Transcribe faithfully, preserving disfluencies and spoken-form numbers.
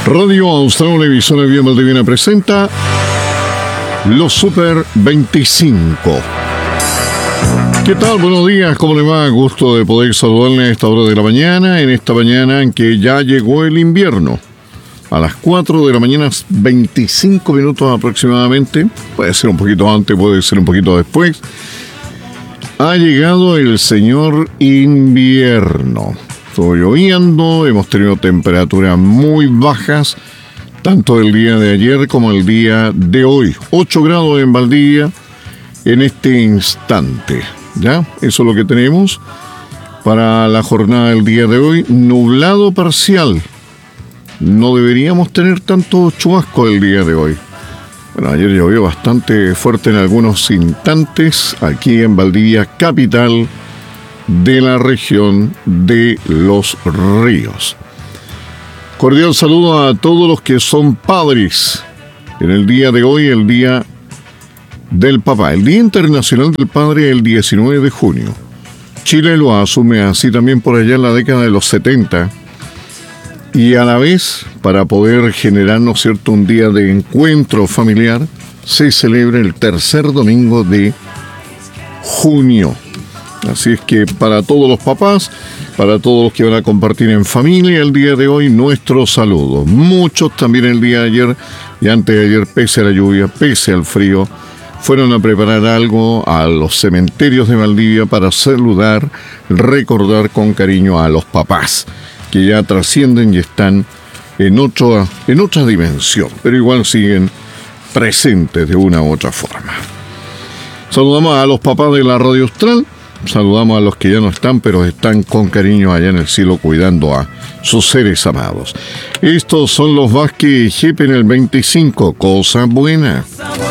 Radio Austral, emisora Vía Maldivina presenta Los Super veinticinco. ¿Qué tal? Buenos días, ¿cómo le va? Gusto de poder saludarle a esta hora de la mañana, en esta mañana en que ya llegó el invierno. A las cuatro de la mañana, veinticinco minutos aproximadamente, puede ser un poquito antes, puede ser un poquito después, ha llegado el señor invierno. Estuvo lloviendo, hemos tenido temperaturas muy bajas, tanto el día de ayer como el día de hoy. ocho grados en Valdivia en este instante. ¿Ya? Eso es lo que tenemos para la jornada del día de hoy. Nublado parcial. No deberíamos tener tanto chubasco el día de hoy. Bueno, ayer llovió bastante fuerte en algunos instantes aquí en Valdivia, capital de la región de Los Ríos. Cordial saludo a todos los que son padres en el día de hoy, el día del papá. El Día Internacional del Padre el diecinueve de junio. Chile lo asume así también por allá en la década de los setenta. Y a la vez, para poder generar, ¿no es cierto?, un día de encuentro familiar, se celebra el tercer domingo de junio. Así es que para todos los papás, para todos los que van a compartir en familia el día de hoy, nuestro saludo. Muchos también el día de ayer y antes de ayer, pese a la lluvia, pese al frío, fueron a preparar algo a los cementerios de Valdivia para saludar, recordar con cariño a los papás, que ya trascienden y están en, otro, en otra dimensión, pero igual siguen presentes de una u otra forma. Saludamos a los papás de la Radio Austral. Saludamos a los que ya no están, pero están con cariño allá en el cielo cuidando a sus seres amados. Estos son los Vázquez Jepe en el veinticinco. Cosa buena.